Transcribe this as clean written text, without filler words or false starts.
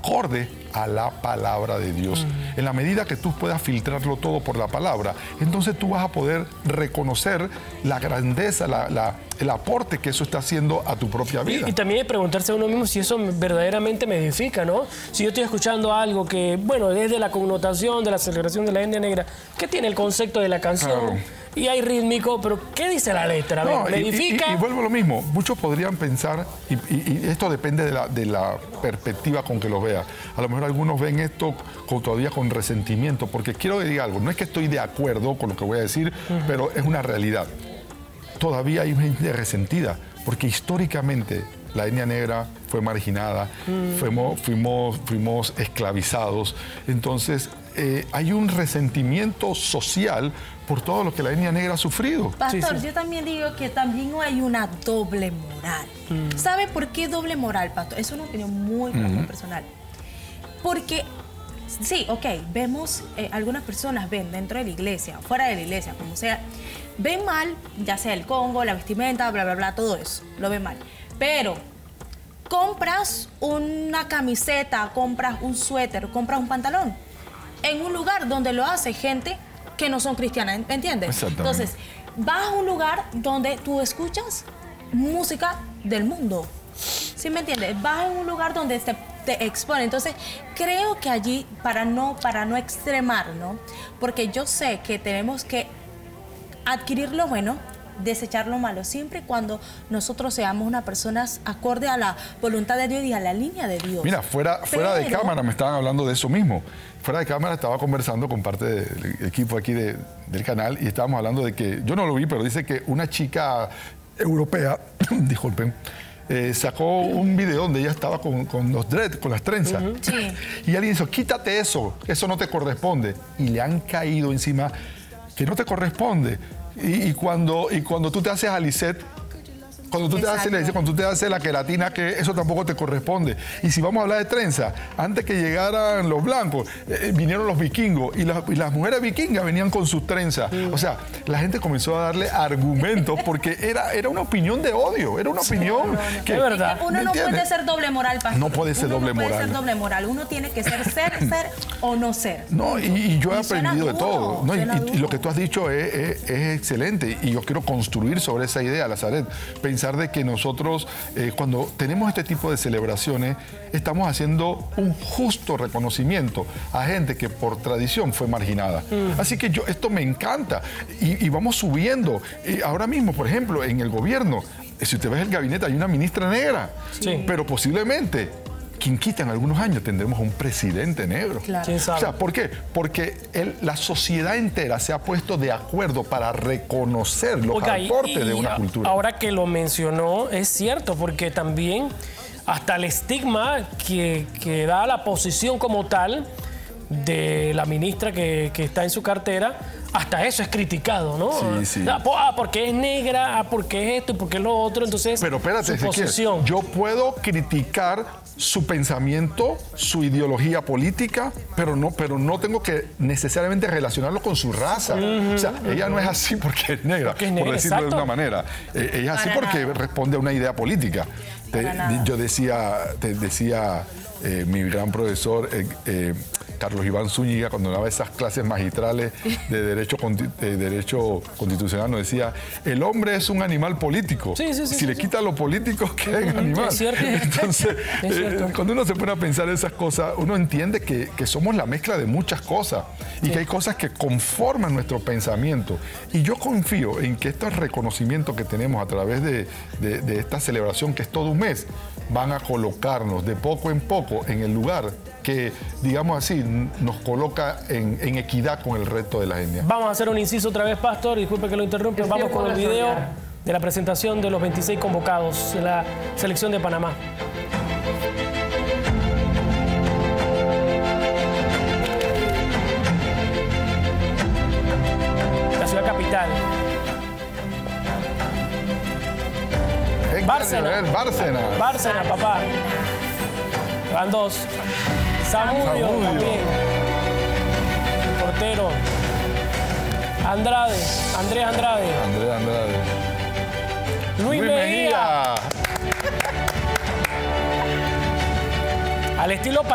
acorde a la palabra de Dios. En la medida que tú puedas filtrarlo todo por la palabra, entonces tú vas a poder reconocer la grandeza, el aporte que eso está haciendo a tu propia vida. Y también preguntarse a uno mismo si eso verdaderamente me edifica, ¿no? Si yo estoy escuchando algo que, bueno, desde la connotación de la celebración de la etnia negra, ¿qué tiene el concepto de la canción? Claro. Y hay rítmico, pero ¿qué dice la letra? ¿Me edifica? Y vuelvo a lo mismo. Muchos podrían pensar, y esto depende de la perspectiva con que lo veas. A lo mejor algunos ven esto todavía con resentimiento, porque quiero que diga algo. No es que estoy de acuerdo con lo que voy a decir, pero es una realidad. Todavía hay gente resentida, porque históricamente la etnia negra fue marginada, fuimos esclavizados. Entonces, hay un resentimiento social por todo lo que la etnia negra ha sufrido. Pastor, yo también digo que también hay una doble moral. ¿Sabe por qué doble moral, pastor? Es una opinión muy personal. Porque, sí, ok, vemos, algunas personas ven dentro de la iglesia, fuera de la iglesia, como sea, ven mal, ya sea el Congo, la vestimenta, bla, bla, bla, todo eso, lo ven mal. Pero compras una camiseta, compras un suéter, compras un pantalón en un lugar donde lo hace gente que no son cristianas, ¿entiendes? Entonces, vas a un lugar donde tú escuchas música del mundo, ¿sí me entiendes? Vas a un lugar donde te expone. Entonces, creo que allí, para no extremar, ¿no? Porque yo sé que tenemos que adquirir lo bueno, desechar lo malo, siempre y cuando nosotros seamos unas personas acorde a la voluntad de Dios y a la línea de Dios. Mira, fuera de cámara me estaban hablando de eso mismo. Fuera de cámara estaba conversando con parte del equipo aquí del canal y estábamos hablando de que, yo no lo vi, pero dice que una chica europea, disculpen, sacó un video donde ella estaba con los dreads, con las trenzas. Sí. Y alguien dijo, quítate eso no te corresponde. Y le han caído encima que no te corresponde. Y cuando tú te haces Alicet, cuando tú te haces la queratina, que eso tampoco te corresponde. Y si vamos a hablar de trenza, antes que llegaran los blancos, vinieron los vikingos y las mujeres vikingas venían con sus trenzas. O sea, la gente comenzó a darle argumentos porque era una opinión de odio, era una opinión que... Es verdad. Uno no puede ser doble moral, pastor. No puede ser doble moral. No puede ser doble moral. Uno tiene que ser o no ser. No, y yo he aprendido de todo. No, y lo que tú has dicho es excelente. Y yo quiero construir sobre esa idea, Lazaret. Pensar de que nosotros, cuando tenemos este tipo de celebraciones, estamos haciendo un justo reconocimiento a gente que por tradición fue marginada. Así que esto me encanta. Y vamos subiendo. Ahora mismo, por ejemplo, en el gobierno, si usted ve el gabinete, hay una ministra negra. Sí. Pero posiblemente, quien quita en algunos años, tendremos un presidente negro. Claro. ¿Quién sabe? O sea, ¿por qué? Porque la sociedad entera se ha puesto de acuerdo para reconocer los aportes de una cultura. Ahora que lo mencionó, es cierto, porque también hasta el estigma que da la posición como tal de la ministra que está en su cartera, hasta eso es criticado, ¿no? Sí. Porque es negra, porque es esto, porque es lo otro, entonces pero espérate, su posición. Yo puedo criticar su pensamiento, su ideología política, pero no tengo que necesariamente relacionarlo con su raza. O sea, ella no es así porque es negra, por decirlo exacto. de una manera. Ella es así porque responde a una idea política. Yo decía mi gran profesor Carlos Iván Zúñiga, cuando daba esas clases magistrales de derecho constitucional, nos decía, el hombre es un animal político. Si le quita lo político, ¿qué es animal? Es cierto. Entonces, cuando uno se pone a pensar esas cosas, uno entiende que somos la mezcla de muchas cosas y que hay cosas que conforman nuestro pensamiento. Y yo confío en que estos reconocimientos que tenemos a través de esta celebración, que es todo un mes, van a colocarnos de poco en poco en el lugar que, digamos así, nos coloca en equidad con el resto de la etnia. Vamos a hacer un inciso otra vez, Pastor, disculpe que lo interrumpa. Vamos con el video de la presentación de los 26 convocados de la selección de Panamá. La ciudad capital. Bárcena, papá. Van dos. Zamudio también. El portero. Andrés Andrade. Luis Mejía. Al estilo